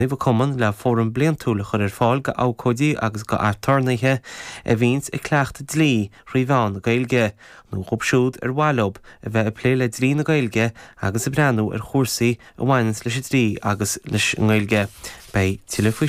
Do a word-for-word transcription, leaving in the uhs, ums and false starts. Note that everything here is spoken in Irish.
Níomh cumann le fórum bliantúla chur ar fáil go ácódaí agus go airtarnaithe a bhíns i cleacht dlí riomhán na Gaeilge nó chubsúd ar bhaileob a bheith i plé le drí na Gaeilge agus i breanú ar chóirsaí a bhhainnes leis i drí agus leis an Gaeilge. Bei tuile faoi